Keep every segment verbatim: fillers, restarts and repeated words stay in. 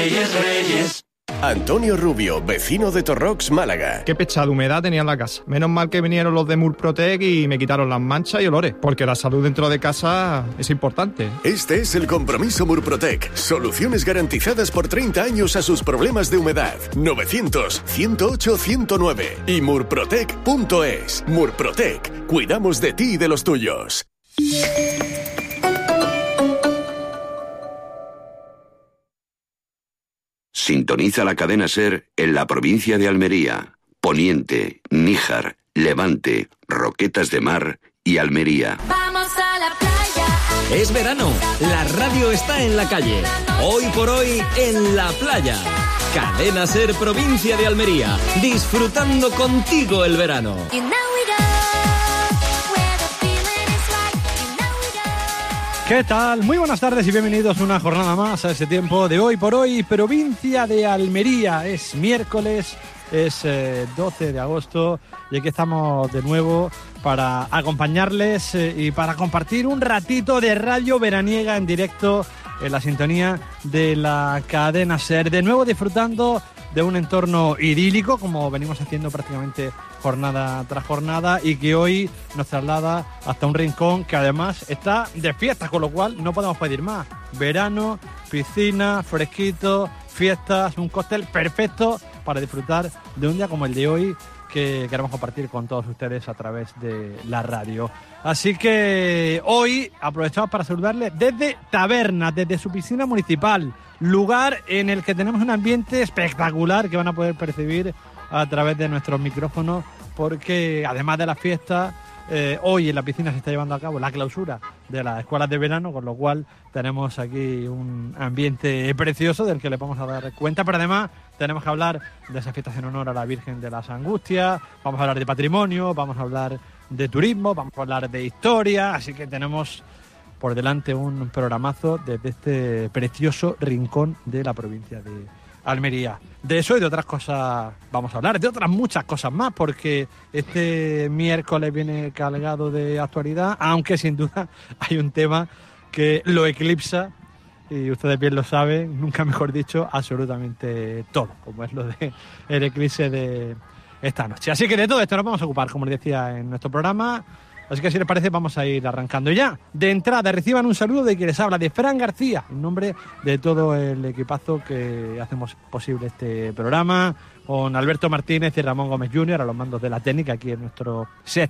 Reyes, Reyes. Antonio Rubio, vecino de Torrox, Málaga. Qué pechada de humedad tenía en la casa. Menos mal que vinieron los de Murprotec y me quitaron las manchas y olores, porque la salud dentro de casa es importante. Este es el compromiso Murprotec. Soluciones garantizadas por treinta años a sus problemas de humedad. novecientos, ciento ocho, ciento nueve y murprotec punto es. Murprotec. Cuidamos de ti y de los tuyos. Sintoniza la cadena SER en la provincia de Almería, Poniente, Níjar, Levante, Roquetas de Mar y Almería. Vamos a la playa. Es verano, la radio está en la calle. Hoy por hoy, en la playa. Cadena SER, provincia de Almería, disfrutando contigo el verano. You know we go where the feeling is right. You know we go. ¿Qué tal? Muy buenas tardes y bienvenidos una jornada más a ese tiempo de Hoy por Hoy, provincia de Almería. Es miércoles, es eh, doce de agosto y aquí estamos de nuevo para acompañarles eh, y para compartir un ratito de radio veraniega en directo en la sintonía de la cadena SER. De nuevo disfrutando de un entorno idílico, como venimos haciendo prácticamente jornada tras jornada, y que hoy nos traslada hasta un rincón que además está de fiesta, con lo cual no podemos pedir más. Verano, piscina, fresquito, fiestas, un cóctel perfecto para disfrutar de un día como el de hoy, que queremos compartir con todos ustedes a través de la radio. Así que hoy aprovechamos para saludarles desde Tabernas, desde su piscina municipal, lugar en el que tenemos un ambiente espectacular que van a poder percibir a través de nuestros micrófonos, porque además de la fiesta, eh, hoy en la piscina se está llevando a cabo la clausura de las escuelas de verano, con lo cual tenemos aquí un ambiente precioso del que le vamos a dar cuenta, pero además tenemos que hablar de esas fiestas en honor a la Virgen de las Angustias, vamos a hablar de patrimonio, vamos a hablar de turismo, vamos a hablar de historia, así que tenemos por delante un programazo desde este precioso rincón de la provincia de Almería. De eso y de otras cosas vamos a hablar, de otras muchas cosas más, porque este miércoles viene cargado de actualidad, aunque sin duda hay un tema que lo eclipsa, y ustedes bien lo saben, nunca mejor dicho, absolutamente todo, como es lo de el eclipse de esta noche. Así que de todo esto nos vamos a ocupar, como les decía, en nuestro programa. Así que si les parece vamos a ir arrancando ya. De entrada reciban un saludo de quien les habla, de Fran García, en nombre de todo el equipazo que hacemos posible este programa, con Alberto Martínez y Ramón Gómez junior a los mandos de la técnica aquí en nuestro set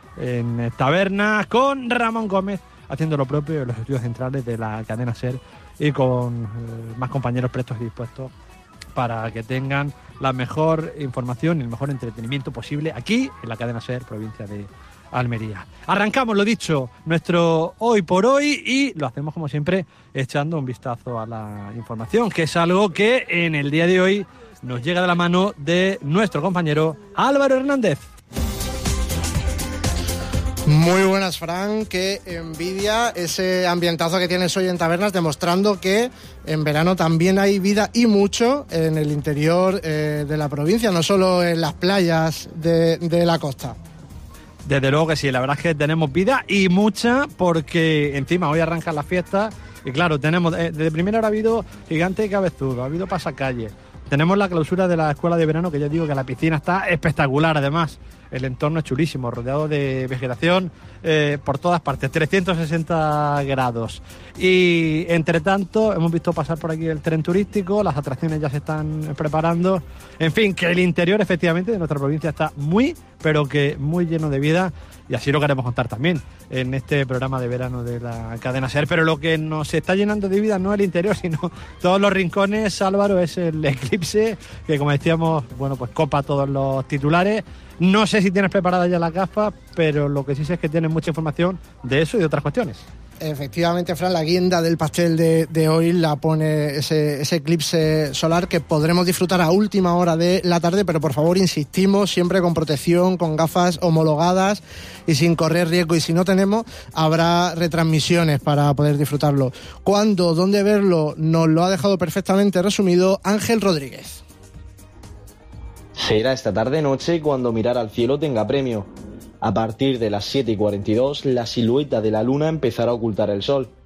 en Tabernas, con Ramón Gómez haciendo lo propio en los estudios centrales de la cadena SER y con eh, más compañeros prestos y dispuestos para que tengan la mejor información y el mejor entretenimiento posible aquí en la cadena SER, provincia de Almería. Arrancamos, lo dicho, nuestro Hoy por Hoy, y lo hacemos como siempre echando un vistazo a la información, que es algo que en el día de hoy nos llega de la mano de nuestro compañero Álvaro Hernández. Muy buenas, Fran, qué envidia ese ambientazo que tienes hoy en Tabernas, demostrando que en verano también hay vida y mucho en el interior eh, de la provincia, no solo en las playas de, de la costa. Desde luego que sí, la verdad es que tenemos vida y mucha, porque encima hoy arrancan las fiestas y claro, tenemos, eh, desde primera hora ha habido gigante y cabezudo, ha habido pasacalle, tenemos la clausura de la escuela de verano, que yo digo que la piscina está espectacular, además el entorno es chulísimo, rodeado de vegetación eh, por todas partes, trescientos sesenta grados. Y entre tanto hemos visto pasar por aquí el tren turístico, las atracciones ya se están preparando. En fin, que el interior efectivamente de nuestra provincia está muy, pero que muy lleno de vida, y así lo queremos contar también en este programa de verano de la cadena SER. Pero lo que nos está llenando de vida no el interior, sino todos los rincones, Álvaro, es el eclipse, que como decíamos, bueno, pues copa todos los titulares. No sé si tienes preparada ya la gafa, pero lo que sí sé es que tienes mucha información de eso y de otras cuestiones. Efectivamente, Fran, la guinda del pastel de, de hoy la pone ese, ese eclipse solar que podremos disfrutar a última hora de la tarde, pero por favor insistimos, siempre con protección, con gafas homologadas y sin correr riesgo. Y si no tenemos, habrá retransmisiones para poder disfrutarlo. ¿Cuándo? ¿Dónde verlo? Nos lo ha dejado perfectamente resumido Ángel Rodríguez. Será esta tarde-noche cuando mirar al cielo tenga premio. A partir de las siete y cuarenta y dos, la silueta de la luna empezará a ocultar el sol.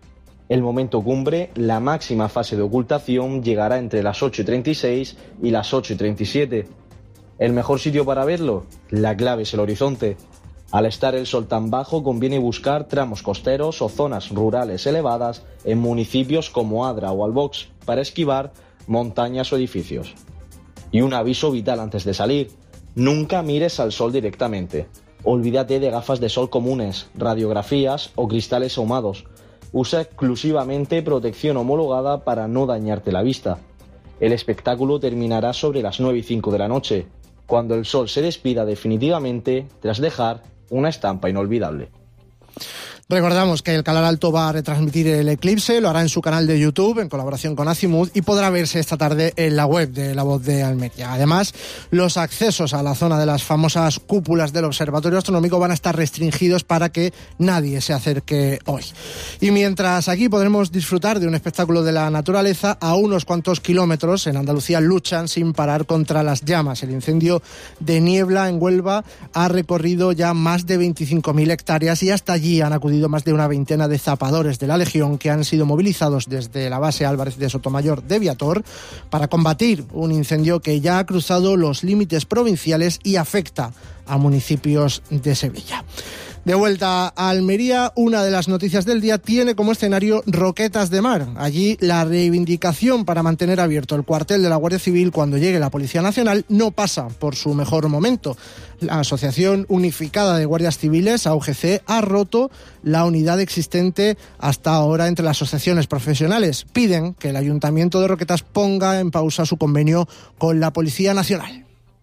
El momento cumbre, la máxima fase de ocultación, llegará entre las ocho y treinta y seis y las ocho y treinta y siete. ¿El mejor sitio para verlo? La clave es el horizonte. Al estar el sol tan bajo, conviene buscar tramos costeros o zonas rurales elevadas en municipios como Adra o Albox para esquivar montañas o edificios. Y un aviso vital antes de salir: nunca mires al sol directamente. Olvídate de gafas de sol comunes, radiografías o cristales ahumados. Usa exclusivamente protección homologada para no dañarte la vista. El espectáculo terminará sobre las nueve y cinco de la noche, cuando el sol se despida definitivamente tras dejar una estampa inolvidable. Recordamos que el Calar Alto va a retransmitir el eclipse, lo hará en su canal de YouTube en colaboración con Azimut y podrá verse esta tarde en la web de La Voz de Almería. Además, los accesos a la zona de las famosas cúpulas del Observatorio Astronómico van a estar restringidos para que nadie se acerque hoy. Y mientras aquí podremos disfrutar de un espectáculo de la naturaleza, a unos cuantos kilómetros en Andalucía luchan sin parar contra las llamas. El incendio de Niebla en Huelva ha recorrido ya más de veinticinco mil hectáreas y hasta allí han acudido más de una veintena de zapadores de la Legión que han sido movilizados desde la base Álvarez de Sotomayor de Viator para combatir un incendio que ya ha cruzado los límites provinciales y afecta a municipios de Sevilla. De vuelta a Almería, una de las noticias del día tiene como escenario Roquetas de Mar. Allí la reivindicación para mantener abierto el cuartel de la Guardia Civil cuando llegue la Policía Nacional no pasa por su mejor momento. La Asociación Unificada de Guardias Civiles, A U G C, ha roto la unidad existente hasta ahora entre las asociaciones profesionales. Piden que el Ayuntamiento de Roquetas ponga en pausa su convenio con la Policía Nacional.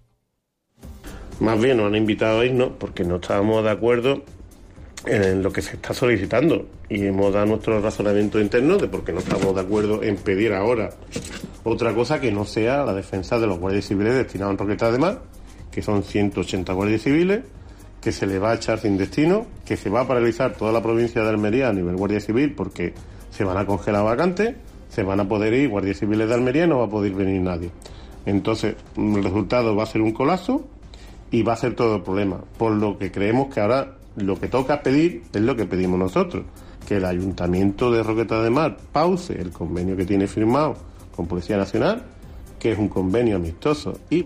Más bien nos han invitado a irnos porque no estábamos de acuerdo en lo que se está solicitando y hemos dado nuestro razonamiento interno de por qué no estamos de acuerdo en pedir ahora otra cosa que no sea la defensa de los guardias civiles destinados en Roquetas de Mar, que son ciento ochenta guardias civiles, que se le va a echar sin destino, que se va a paralizar toda la provincia de Almería a nivel guardia civil porque se van a congelar vacantes, se van a poder ir guardias civiles de Almería y no va a poder venir nadie. Entonces el resultado va a ser un colapso y va a ser todo el problema, por lo que creemos que ahora lo que toca pedir es lo que pedimos nosotros, que el Ayuntamiento de Roquetas de Mar pause el convenio que tiene firmado con Policía Nacional, que es un convenio amistoso y...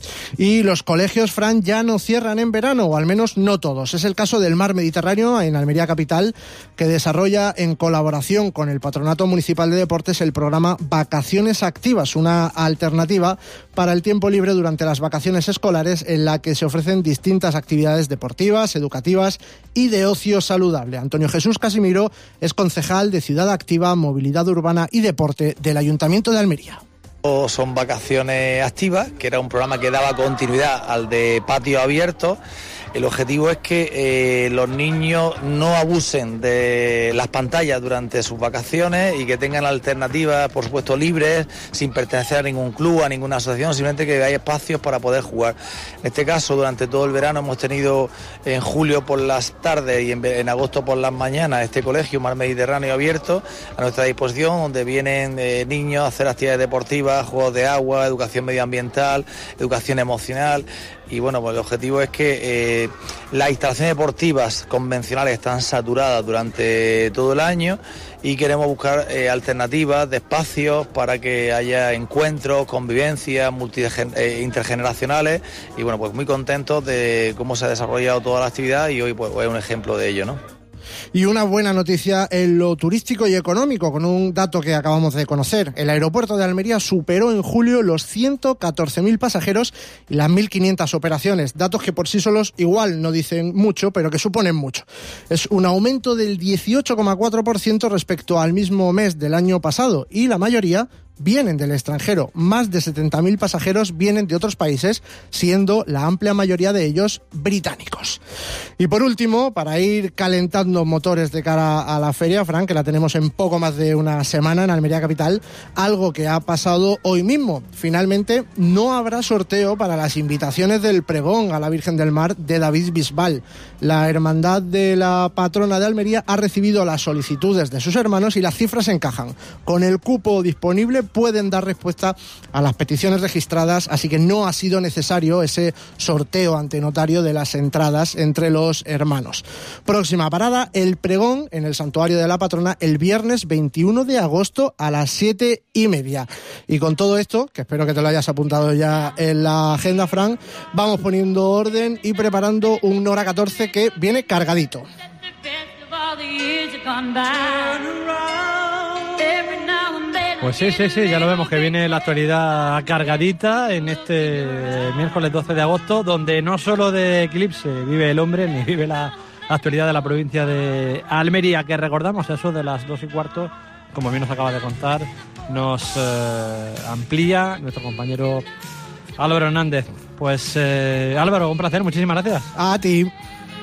Y los colegios, Fran, ya no cierran en verano, o al menos no todos. Es el caso del Mar Mediterráneo, en Almería Capital, que desarrolla en colaboración con el Patronato Municipal de Deportes el programa Vacaciones Activas, una alternativa para el tiempo libre durante las vacaciones escolares en la que se ofrecen distintas actividades deportivas, educativas y de ocio saludable. Antonio Jesús Casimiro es concejal de Ciudad Activa, Movilidad Urbana y Deporte del Ayuntamiento de Almería. Son vacaciones activas, que era un programa que daba continuidad al de patio abierto. El objetivo es que eh, los niños no abusen de las pantallas durante sus vacaciones y que tengan alternativas, por supuesto, libres, sin pertenecer a ningún club, a ninguna asociación, simplemente que hay espacios para poder jugar. En este caso, durante todo el verano hemos tenido en julio por las tardes y en, en agosto por las mañanas este colegio Mar Mediterráneo abierto a nuestra disposición, donde vienen eh, niños a hacer actividades deportivas, juegos de agua, educación medioambiental, educación emocional. Y bueno, pues el objetivo es que eh, las instalaciones deportivas convencionales están saturadas durante todo el año y queremos buscar eh, alternativas de espacios para que haya encuentros, convivencias multigen- eh, intergeneracionales y bueno, pues muy contentos de cómo se ha desarrollado toda la actividad y hoy pues es un ejemplo de ello, ¿no? Y una buena noticia en lo turístico y económico, con un dato que acabamos de conocer. El aeropuerto de Almería superó en julio los ciento catorce mil pasajeros y las mil quinientas operaciones. Datos que por sí solos igual no dicen mucho, pero que suponen mucho. Es un aumento del dieciocho coma cuatro por ciento respecto al mismo mes del año pasado y la mayoría vienen del extranjero. Más de setenta mil pasajeros vienen de otros países, siendo la amplia mayoría de ellos británicos. Y por último, para ir calentando motores de cara a la feria, Fran, que la tenemos en poco más de una semana en Almería Capital, algo que ha pasado hoy mismo. Finalmente, no habrá sorteo para las invitaciones del pregón a la Virgen del Mar de David Bisbal. La hermandad de la patrona de Almería ha recibido las solicitudes de sus hermanos y las cifras encajan. Con el cupo disponible pueden dar respuesta a las peticiones registradas, así que no ha sido necesario ese sorteo ante notario de las entradas entre los hermanos. Próxima parada, el pregón en el Santuario de la Patrona el viernes veintiuno de agosto a las siete y media. Y con todo esto, que espero que te lo hayas apuntado ya en la agenda, Fran, vamos poniendo orden y preparando un Hora catorce que viene cargadito. Pues sí, sí, sí, ya lo vemos que viene la actualidad cargadita en este miércoles doce de agosto, donde no solo de eclipse vive el hombre, ni vive la actualidad de la provincia de Almería, que recordamos eso de las dos y cuarto, como bien nos acaba de contar, nos eh, amplía nuestro compañero Álvaro Hernández. Pues eh, Álvaro, un placer, muchísimas gracias. A ti.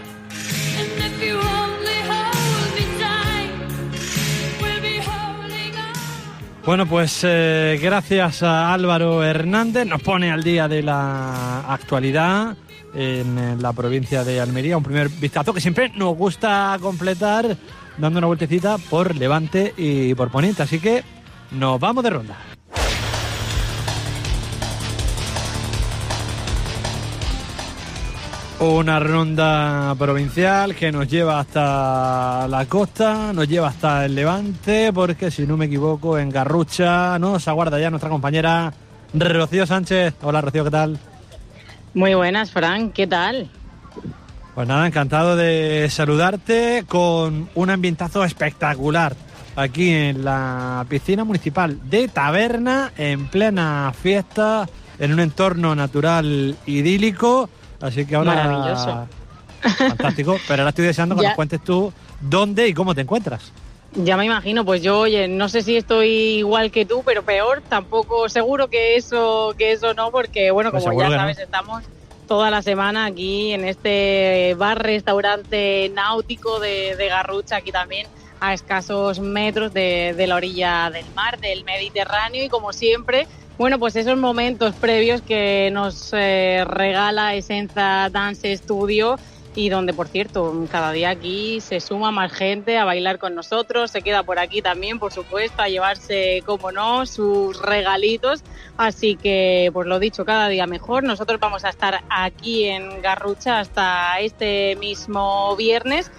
Bueno, pues eh, gracias a Álvaro Hernández, nos pone al día de la actualidad en, en la provincia de Almería. Un primer vistazo que siempre nos gusta completar dando una vueltecita por Levante y por Poniente. Así que nos vamos de ronda. Una ronda provincial que nos lleva hasta la costa, nos lleva hasta el Levante, porque si no me equivoco, en Garrucha nos aguarda ya nuestra compañera Rocío Sánchez. Hola Rocío, ¿qué tal? Muy buenas, Fran, ¿qué tal? Pues nada, encantado de saludarte con un ambientazo espectacular aquí en la piscina municipal de Taberna, en plena fiesta, en un entorno natural idílico. Así que ahora... Maravilloso. Fantástico, pero ahora estoy deseando que Ya. nos cuentes tú dónde y cómo te encuentras. Ya me imagino, pues yo, oye, no sé si estoy igual que tú, pero peor, tampoco seguro que eso que eso no, porque bueno, Pues como seguro ya que sabes, no. estamos toda la semana aquí en este bar-restaurante náutico de, de Garrucha, aquí también a escasos metros de, de la orilla del mar, del Mediterráneo, y como siempre, bueno, pues esos momentos previos que nos eh, regala Esenza Dance Studio, y donde, por cierto, cada día aquí se suma más gente a bailar con nosotros, se queda por aquí también, por supuesto, a llevarse, como no, sus regalitos. Así que, pues lo dicho, cada día mejor. Nosotros vamos a estar aquí en Garrucha hasta este mismo viernes.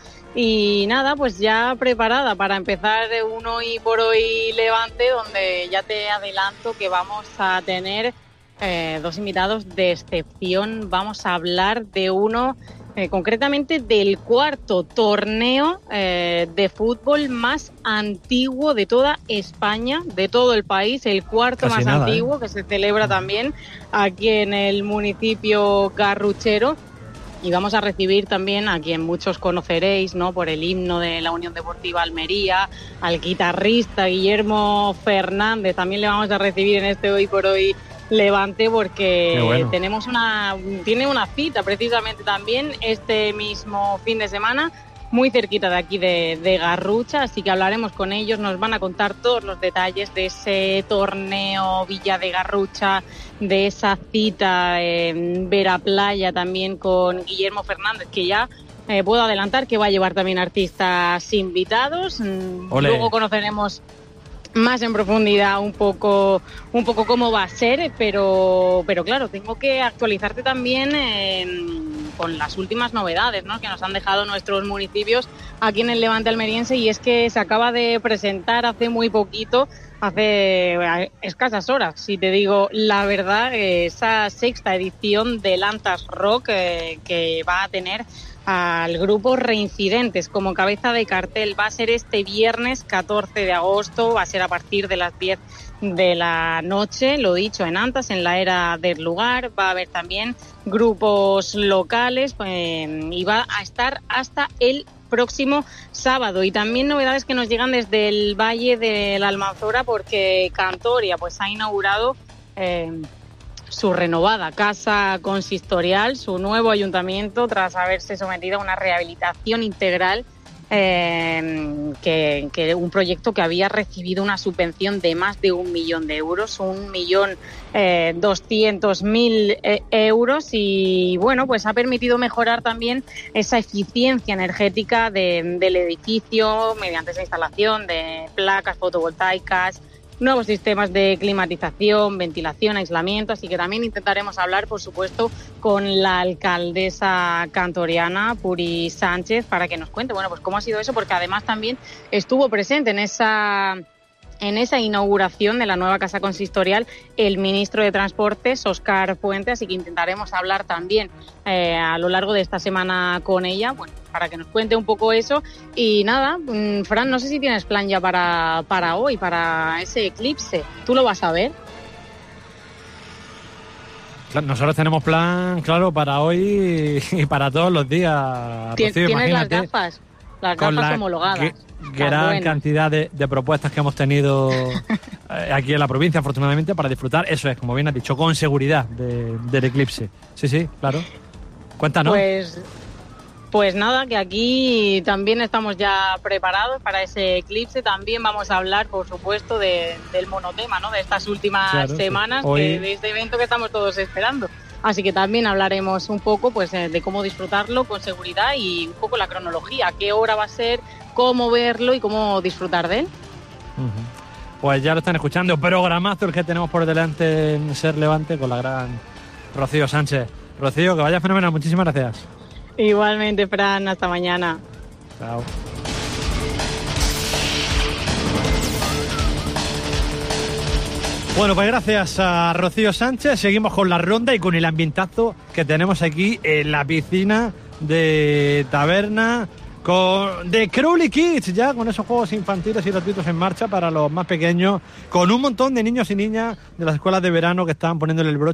Y nada, pues ya preparada para empezar un Hoy por Hoy Levante, donde ya te adelanto que vamos a tener eh, dos invitados de excepción. Vamos a hablar de uno... Eh, concretamente del cuarto torneo eh, de fútbol más antiguo de toda España, de todo el país, el cuarto Casi más nada, antiguo, ¿eh? que se celebra también aquí en el municipio garruchero. Y vamos a recibir también a quien muchos conoceréis, ¿no?, por el himno de la Unión Deportiva Almería, al guitarrista Guillermo Fernández. También le vamos a recibir en este Hoy por Hoy Levante, porque Qué bueno. tenemos una tiene una cita precisamente también este mismo fin de semana, muy cerquita de aquí de, de Garrucha, así que hablaremos con ellos, nos van a contar todos los detalles de ese torneo Villa de Garrucha, de esa cita en Vera Playa también con Guillermo Fernández, que ya eh, puedo adelantar que va a llevar también artistas invitados. Olé. Luego conoceremos más en profundidad un poco un poco cómo va a ser, pero pero claro, tengo que actualizarte también eh, con las últimas novedades, ¿no?, que nos han dejado nuestros municipios aquí en el Levante almeriense, y es que se acaba de presentar hace muy poquito, hace eh, escasas horas, si te digo la verdad, eh, esa sexta edición del Antas Rock eh, que va a tener al grupo Reincidentes como cabeza de cartel. Va a ser este viernes catorce de agosto, va a ser a partir de las diez de la noche, lo dicho, en Antas, en la era del lugar. Va a haber también grupos locales eh, y va a estar hasta el próximo sábado. Y también novedades que nos llegan desde el Valle de la Almanzora, porque Cantoria pues ha inaugurado eh, su renovada casa consistorial, su nuevo ayuntamiento, tras haberse sometido a una rehabilitación integral, eh, que, que un proyecto que había recibido una subvención de más de un millón de euros, un millón eh, doscientos mil eh, euros, y bueno, pues ha permitido mejorar también esa eficiencia energética de, del edificio mediante esa instalación de placas fotovoltaicas, nuevos sistemas de climatización, ventilación, aislamiento, así que también intentaremos hablar, por supuesto, con la alcaldesa cantoriana, Puri Sánchez, para que nos cuente, bueno, pues cómo ha sido eso, porque además también estuvo presente en esa... En esa inauguración de la nueva casa consistorial, el ministro de Transportes, Óscar Puente, así que intentaremos hablar también eh, a lo largo de esta semana con ella, bueno, para que nos cuente un poco eso. Y nada, mmm, Fran, no sé si tienes plan ya para, para hoy, para ese eclipse. ¿Tú lo vas a ver? Nosotros tenemos plan, claro, para hoy y para todos los días. Tien, Rocío, ¿Tienes las imagínate, gafas? Las con gafas la homologadas. que- gran buenas. cantidad de, de propuestas que hemos tenido eh, aquí en la provincia, afortunadamente, para disfrutar, eso es, como bien has dicho, con seguridad de- del eclipse. Sí, sí, claro. Cuéntanos. Pues, pues nada, que aquí también estamos ya preparados para ese eclipse. También vamos a hablar, por supuesto, de, del monotema, ¿no? De estas últimas Claro, sí. semanas, Hoy- que- de este evento que estamos todos esperando. Así que también hablaremos un poco pues eh, de cómo disfrutarlo con seguridad y un poco la cronología, qué hora va a ser, cómo verlo y cómo disfrutar de él. Ujú. Pues ya lo están escuchando, programazo el que tenemos por delante en Ser Levante con la gran Rocío Sánchez. Rocío, que vaya fenomenal, muchísimas gracias. Igualmente, Fran, hasta mañana. Chao. Bueno, pues gracias a Rocío Sánchez. Seguimos con la ronda y con el ambientazo que tenemos aquí en la piscina de Taberna con de Crowley Kids, ya con esos juegos infantiles y gratuitos en marcha para los más pequeños, con un montón de niños y niñas de las escuelas de verano que están poniéndole el broche